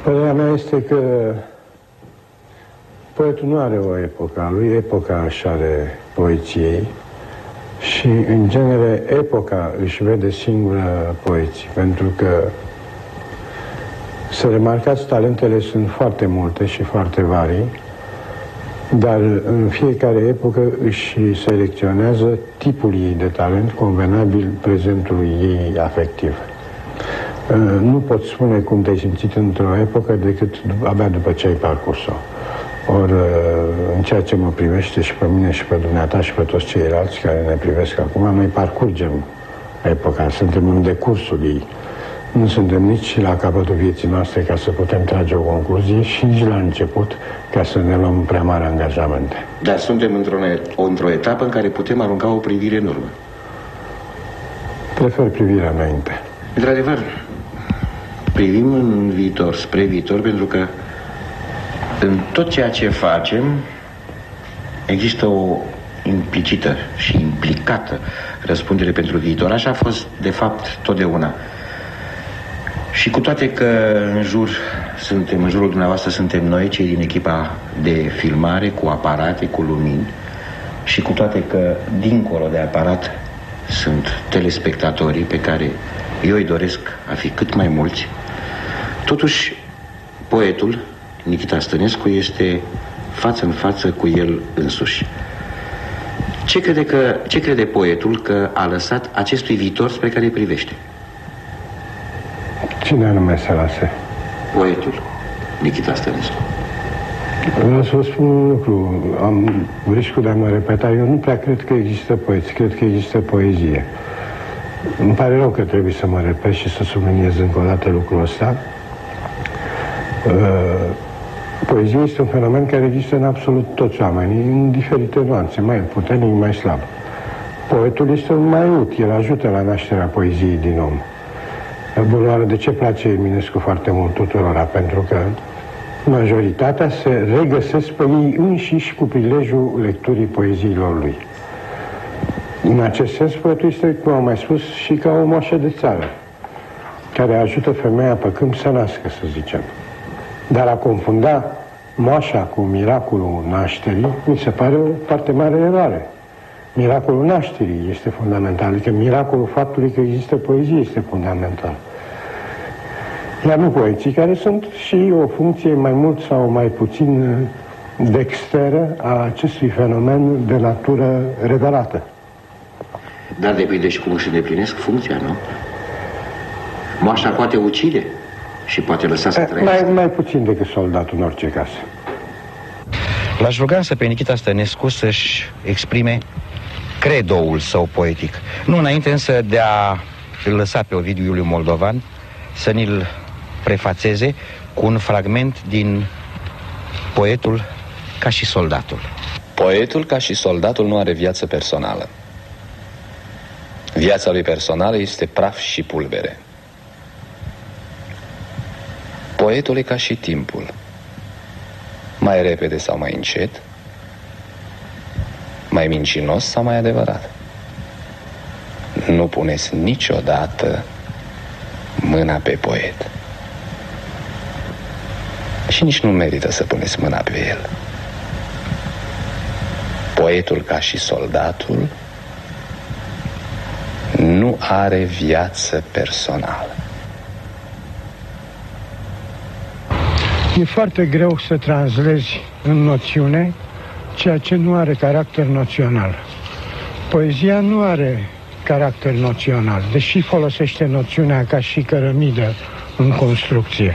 Părerea mea este că poetul nu are o epocă a lui, epoca își are poeției și, în genere, epoca își vede singură poeții, pentru că, să remarcați, talentele sunt foarte multe și foarte vari, dar în fiecare epocă își selecționează tipul ei de talent convenabil prezentului ei afectiv. Nu poți spune cum te-ai simțit într-o epocă decât abia după ce ai parcurs-o. Ori, în ceea ce mă privește și pe mine și pe dumneata și pe toți ceilalți care ne privesc acum, noi parcurgem epoca, suntem în decursul ei. Nu suntem nici la capătul vieții noastre ca să putem trage o concluzie și nici la început ca să ne luăm prea mari angajamente. Dar suntem într-o etapă în care putem arunca o privire în urmă. Prefer privirea înainte. Într-adevăr, privim în viitor, spre viitor, pentru că în tot ceea ce facem există o implicită și implicată răspundere pentru viitor. Așa a fost, de fapt, totdeauna. Și cu toate că în jurul dumneavoastră suntem noi, cei din echipa de filmare, cu aparate, cu lumini, și cu toate că dincolo de aparat sunt telespectatorii pe care eu îi doresc a fi cât mai mulți, totuși poetul Nichita Stănescu este față în față cu el însuși. Ce crede poetul că a lăsat acestui viitor spre care privește? Cine anume se lase? Poetul Nichita Stănescu. Vreau să vă spun un lucru. Am riscul de a mă repeta. Eu nu prea cred că există poeți. Cred că există poezie. Îmi pare rău că trebuie să mă repet și să subliniez încă o dată lucrul ăsta. Poezia este un fenomen care există în absolut toți oamenii, în diferite nuanțe, mai puternic, mai slab. Poetul este un maiut, el ajută la nașterea poeziei din om. Bunoară, de ce place Eminescu foarte mult tuturora? Pentru că majoritatea se regăsesc pe ei înșiși cu prilejul lecturii poeziilor lui. În acest sens, poetul este, cum am mai spus, și ca o moașă de țară, care ajută femeia pe câmp să nască, să zicem. Dar a confunda moașa cu miracolul nașterii, mi se pare o foarte mare eroare. Miracolul nașterii este fundamental, adică miracolul faptului că există poezie este fundamental. Iar nu poeții, care sunt și o funcție mai mult sau mai puțin dexteră a acestui fenomen de natură revelată. Dar depinde și cum își îndeplinesc funcția, nu? Moașa poate ucide și poate lăsa să trăiască. Mai puțin decât soldatul în orice caz. L-aș ruga însă pe Nichita Stănescu să-și exprime credoul său poetic. Nu înainte însă de a îl lăsa pe Ovidiu Iuliu Moldovan să ni-l prefațeze cu un fragment din Poetul ca și soldatul. Poetul ca și soldatul nu are viață personală. Viața lui personală este praf și pulbere. Poetul e ca și timpul. Mai repede sau mai încet, mai mincinos sau mai adevărat. Nu puneți niciodată mâna pe poet. Și nici nu merită să puneți mâna pe el. Poetul ca și soldatul nu are viață personală. E foarte greu să translezi în noțiune ceea ce nu are caracter noțional. Poezia nu are caracter noțional, deși folosește noțiunea ca și cărămidă în construcție.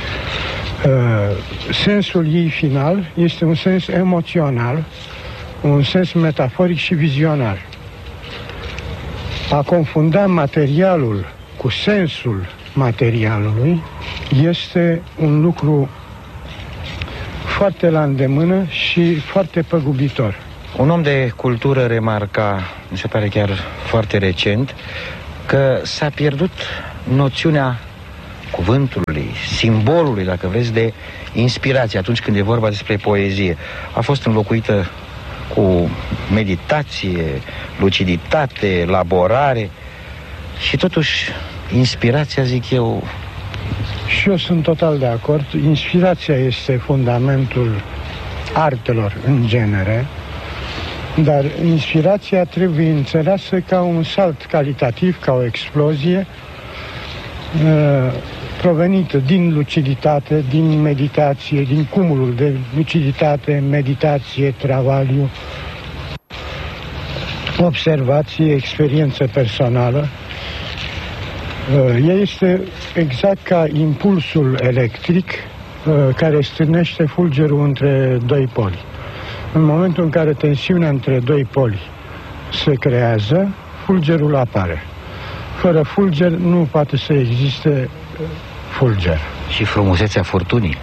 Sensul ei final este un sens emoțional, un sens metaforic și vizionar. A confunda materialul cu sensul materialului este un lucru foarte la îndemână și foarte păgubitor. Un om de cultură remarca, mi se pare chiar foarte recent, că s-a pierdut noțiunea cuvântului, simbolului, dacă vreți, de inspirație atunci când e vorba despre poezie. A fost înlocuită cu meditație, luciditate, elaborare și totuși inspirația, zic eu, Și eu sunt total de acord. Inspirația este fundamentul artelor în genere, dar inspirația trebuie înțeleasă ca un salt calitativ, ca o explozie provenită din luciditate, din meditație, din cumulul de luciditate, meditație, travaliu, observație, experiență personală. Ea este exact ca impulsul electric care stârnește fulgerul între doi poli. În momentul în care tensiunea între doi poli se creează, fulgerul apare. Fără fulger nu poate să existe fulger. Și frumusețea furtunii?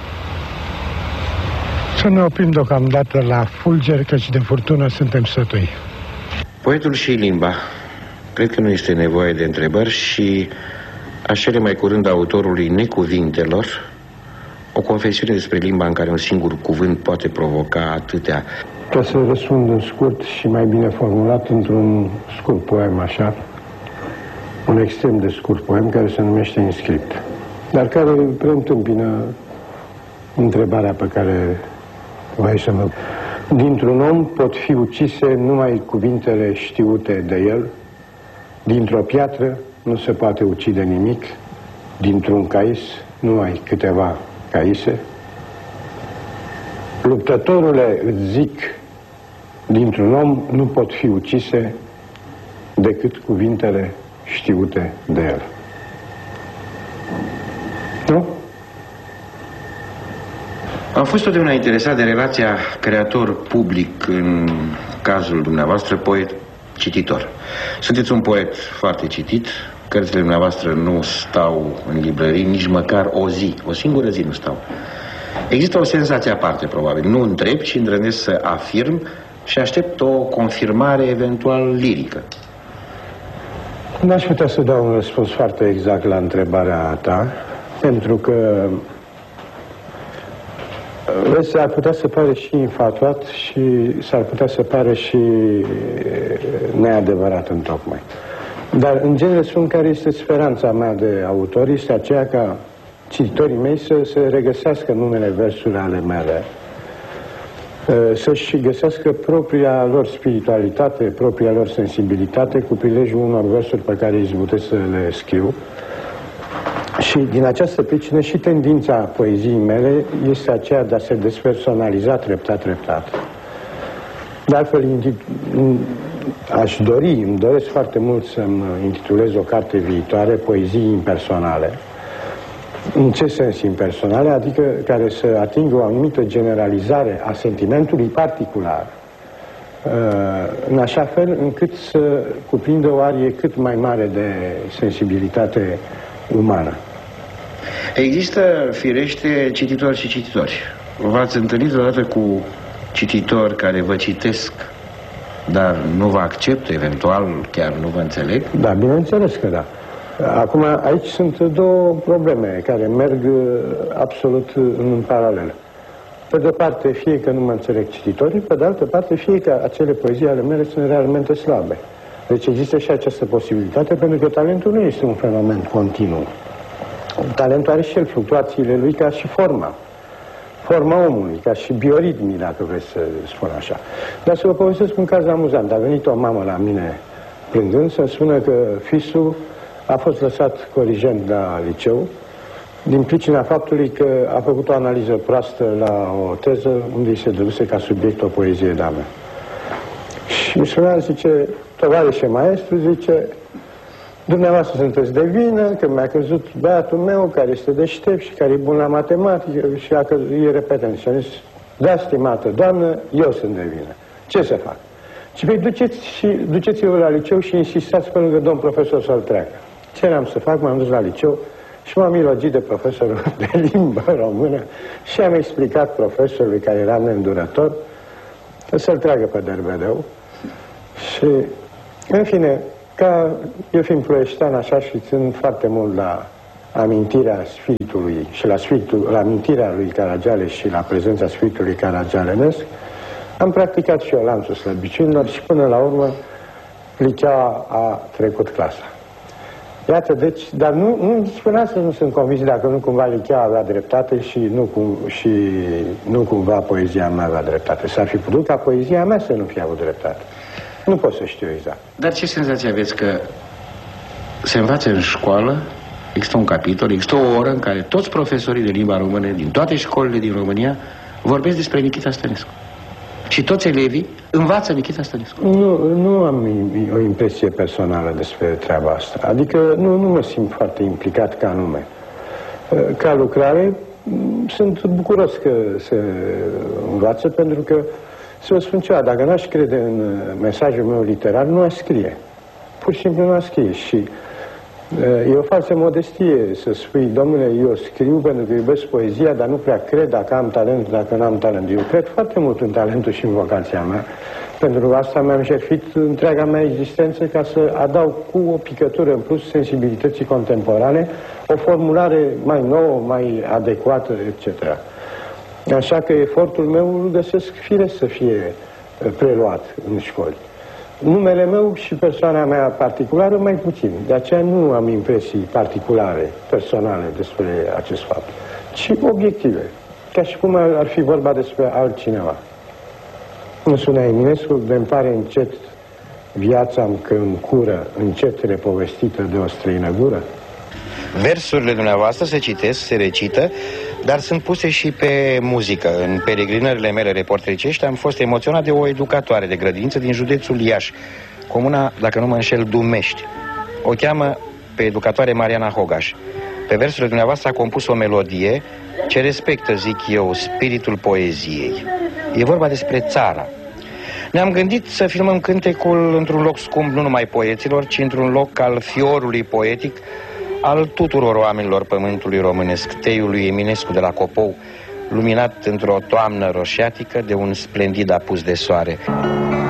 Să ne oprim deocamdată la fulger, căci de furtună suntem sătui. Poetul și limba. Cred că nu este nevoie de întrebări și aș cere mai curând autorului Necuvintelor o confesiune despre limba în care un singur cuvânt poate provoca atâtea. Ca să răspund în scurt și mai bine formulat într-un scurt poem așa, un extrem de scurt poem care se numește Inscript, dar care preîntâmpină întrebarea pe care vrei să mă... Dintr-un om pot fi ucise numai cuvintele știute de el, dintr-o piatră nu se poate ucide nimic, dintr-un cais numai câteva caise. Luptătorule, îți zic, dintr-un om nu pot fi ucise decât cuvintele știute de el. Nu? Am fost totdeauna interesat de relația creator-public în cazul dumneavoastră, poet-cititor. Sunteți un poet foarte citit, cărțile dumneavoastră nu stau în librării nici măcar o zi, o singură zi nu stau. Există o senzație aparte, probabil. Nu întreb, ci îndrăznesc să afirm și aștept o confirmare eventual lirică. N-aș putea să dau un răspuns foarte exact la întrebarea ta, pentru că s-ar putea să pare și infatuat și s-ar putea să pare și neadevărat întocmai. Dar, în genere, spun care este speranța mea de autor, este aceea ca cititorii mei să se regăsească în unele versuri ale mele, să-și găsească propria lor spiritualitate, propria lor sensibilitate cu prilejul unor versuri pe care izbutesc să le scriu. Și din această pricină și tendința poeziei mele este aceea de a se despersonaliza treptat. De altfel, îmi doresc foarte mult să-mi intitulez o carte viitoare Poezii impersonale. În ce sens impersonale? Adică care să atingă o anumită generalizare a sentimentului particular, în așa fel încât să cuprindă o arie cât mai mare de sensibilitate umană. Există, firește, cititori și cititori. V-ați întâlnit odată cu cititori care vă citesc, dar nu vă acceptă, eventual chiar nu vă înțeleg? Da, bineînțeles că da. Acum, aici sunt două probleme care merg absolut în paralel. Pe de-o parte, fie că nu mă înțeleg cititorii, pe de altă parte, fie că acele poezii ale mele sunt realmente slabe. Deci există și această posibilitate, pentru că talentul nu este un fenomen continuu. Talentul are și el fluctuațiile lui ca și forma omului, ca și bioritmii, dacă vreți să spun așa. Dar să vă povestesc un caz amuzant. A venit o mamă la mine plângând să-mi spună că fisul a fost lăsat corigent la liceu din pricina faptului că a făcut o analiză proastă la o teză unde îi se dăduse ca subiect o poezie de-a mea. Și mi spunea, zice, tovarășe maestru, zice, dumneavoastră sunteți de vină, că mi-a căzut băiatul meu care este deștept și care e bun la matematică și e repetent. Și a zis, da, stimată doamnă, eu sunt de vină. Ce să fac? Și păi duceți-vă la liceu și insistați pe lângă domn profesor să-l treacă. Ce am să fac? M-am dus la liceu și m-am milogit de profesorul de limbă română și am explicat profesorului, care era neîndurător, să-l treacă pe derbedeu. Și, în fine, ca eu fiind ploieștean așa și țin foarte mult la amintirea Sfântului și la amintirea lui Caragiale și la prezența Sfântului Caragialenesc, am practicat și eu lanțul slăbiciunilor și până la urmă liceaua a trecut clasa. Iată, deci, dar nu spunea să nu sunt convins dacă nu cumva Lichea avea dreptate și nu cumva poezia mea avea dreptate. S-ar fi putut ca poezia mea să nu fie avut dreptate. Nu pot să știu exact. Dar ce senzație aveți că se învață în școală, există un capitol, există o oră în care toți profesorii de limba română din toate școlile din România vorbesc despre Nichita Stănescu? Și toți elevii învață Nichita Stănescu? Nu am o impresie personală despre treaba asta. Adică nu mă simt foarte implicat ca nume. Ca lucrare sunt bucuros că se învață, pentru că, să vă spun ceva, dacă n-aș crede în mesajul meu literar, nu aș scrie. Pur și simplu nu aș scrie. Și e o falsă modestie să spui, domnule, eu scriu pentru că iubesc poezia, dar nu prea cred dacă am talent, dacă nu am talent. Eu cred foarte mult în talentul și în vocația mea. Pentru asta mi-am jertfit întreaga mea existență ca să adaug cu o picătură în plus sensibilității contemporane, o formulare mai nouă, mai adecvată, etc. Așa că efortul meu îl găsesc firesc să fie preluat în școli. Numele meu și persoana mea particulară mai puțin. De aceea nu am impresii particulare, personale despre acest fapt, ci obiective. Ca și cum ar fi vorba despre altcineva. Îmi sunea Eminescu, de-mi pare încet viața-mi că în cură, încet repovestită de o străină gură. Versurile dumneavoastră se citesc, se recită, dar sunt puse și pe muzică. În peregrinările mele reportericești am fost emoționat de o educatoare de grădiniță din județul Iași, comuna, dacă nu mă înșel, Dumești. O cheamă pe educatoare Mariana Hogaș. Pe versurile dumneavoastră a compus o melodie ce respectă, zic eu, spiritul poeziei. E vorba despre țara. Ne-am gândit să filmăm cântecul într-un loc scump nu numai poeților, ci într-un loc al fiorului poetic al tuturor oamenilor pământului românesc, teiul lui Eminescu de la Copou, luminat într-o toamnă roșiatică de un splendid apus de soare.